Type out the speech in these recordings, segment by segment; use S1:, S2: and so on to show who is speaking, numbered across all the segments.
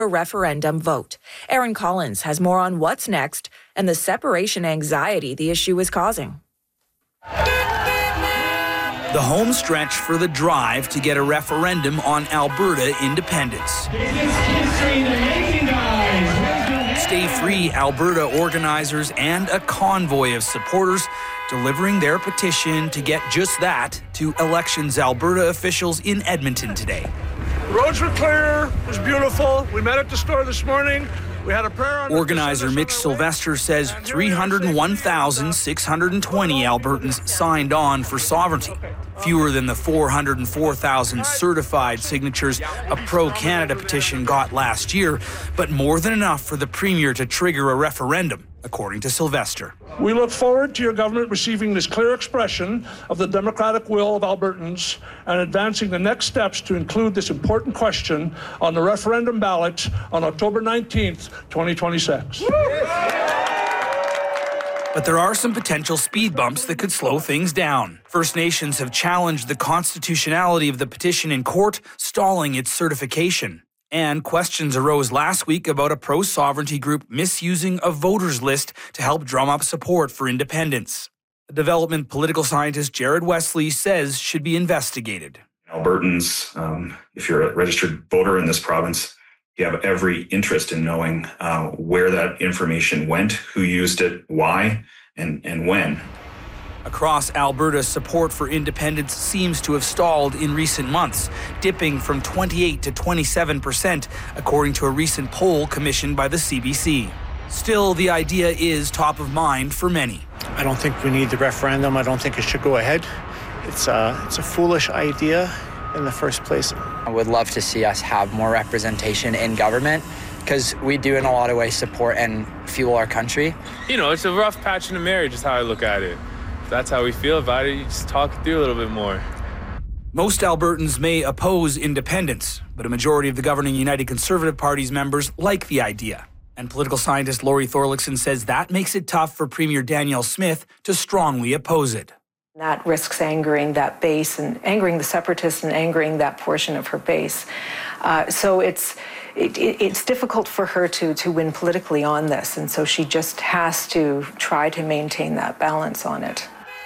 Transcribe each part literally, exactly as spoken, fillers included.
S1: a referendum vote. Aaron Collins has more on what's next and the separation anxiety the issue is causing.
S2: The home stretch for the drive to get a referendum on Alberta independence. Stay Free Alberta organizers and a convoy of supporters delivering their petition to get just that to Elections Alberta officials in Edmonton today.
S3: The roads were clear. It was beautiful. We met at the store this morning. We had a prayer on.
S2: Organizer Mitch Sylvester says three hundred one thousand six hundred twenty Albertans signed on for sovereignty. Fewer than the four hundred four thousand certified signatures a pro-Canada petition got last year, but more than enough for the Premier to trigger a referendum, according to Sylvester.
S3: We look forward to your government receiving this clear expression of the democratic will of Albertans and advancing the next steps to include this important question on the referendum ballot on October nineteenth, twenty twenty-six.
S2: But there are some potential speed bumps that could slow things down. First Nations have challenged the constitutionality of the petition in court, stalling its certification. And questions arose last week about a pro-sovereignty group misusing a voters list to help drum up support for independence. The development political scientist Jared Wesley says should be investigated.
S4: Albertans, um, if you're a registered voter in this province, you have every interest in knowing uh, where that information went, who used it, why, and, and when.
S2: Across Alberta, support for independence seems to have stalled in recent months, dipping from twenty-eight to twenty-seven percent, according to a recent poll commissioned by the C B C. Still, the idea is top of mind for many.
S5: I don't think we need the referendum. I don't think it should go ahead. It's a, it's a foolish idea in the first place.
S6: I would love to see us have more representation in government because we do in a lot of ways support and fuel our country.
S7: You know, it's a rough patch in a marriage is how I look at it. If that's how we feel about it, you just talk it through a little bit more.
S2: Most Albertans may oppose independence, but a majority of the governing United Conservative Party's members like the idea. And political scientist Laurie Thorlickson says that makes it tough for Premier Danielle Smith to strongly oppose it.
S8: That risks angering that base and angering the separatists and angering that portion of her base. Uh, so it's it, it's difficult for her to, to win politically on this, and so she just has to try to maintain that balance on it.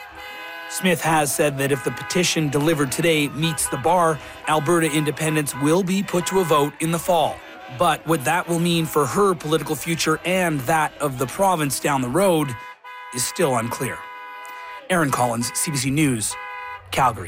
S2: Smith has said that if the petition delivered today meets the bar, Alberta independence will be put to a vote in the fall. But what that will mean for her political future and that of the province down the road is still unclear. Aaron Collins, C B C News, Calgary.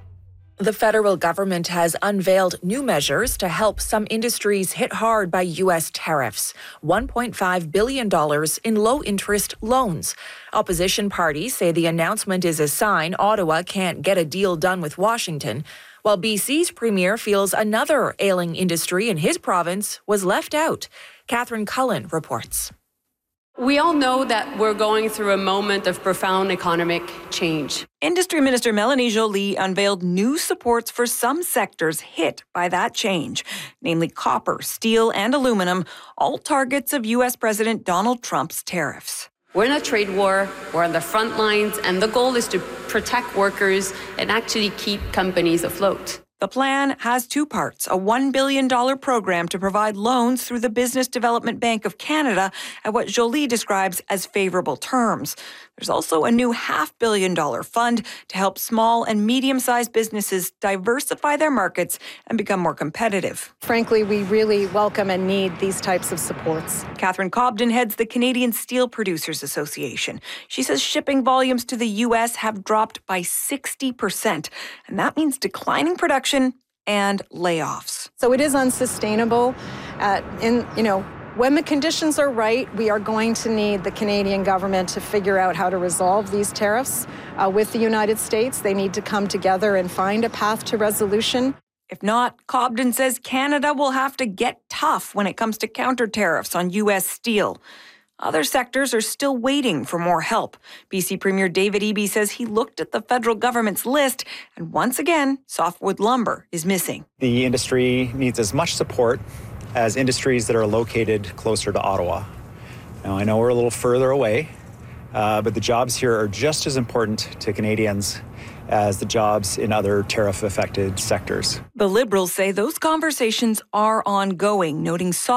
S1: The federal government has unveiled new measures to help some industries hit hard by U S tariffs. one point five billion dollars in low-interest loans. Opposition parties say the announcement is a sign Ottawa can't get a deal done with Washington, while B C's premier feels another ailing industry in his province was left out. Catherine Cullen reports.
S9: We all know that we're going through a moment of profound economic change.
S10: Industry Minister Melanie Joly unveiled new supports for some sectors hit by that change, namely copper, steel, and aluminum, all targets of U S President Donald Trump's tariffs.
S9: We're in a trade war, we're on the front lines, and the goal is to protect workers and actually keep companies afloat.
S10: The plan has two parts, a one billion dollars program to provide loans through the Business Development Bank of Canada at what Joly describes as favorable terms. There's also a new half billion dollar fund to help small and medium-sized businesses diversify their markets and become more competitive.
S11: Frankly, we really welcome and need these types of supports.
S10: Catherine Cobden heads the Canadian Steel Producers Association. She says shipping volumes to the U S have dropped by sixty percent, and that means declining production and layoffs.
S11: So it is unsustainable. Uh, in, you know, when the conditions are right, we are going to need the Canadian government to figure out how to resolve these tariffs uh, with the United States. They need to come together and find a path to resolution.
S10: If not, Cobden says Canada will have to get tough when it comes to counter tariffs on U S steel. Other sectors are still waiting for more help. B C Premier David Eby says he looked at the federal government's list, and once again, softwood lumber is missing.
S12: The industry needs as much support as industries that are located closer to Ottawa. Now, I know we're a little further away, uh, but the jobs here are just as important to Canadians as the jobs in other tariff-affected sectors.
S10: The Liberals say those conversations are ongoing, noting soft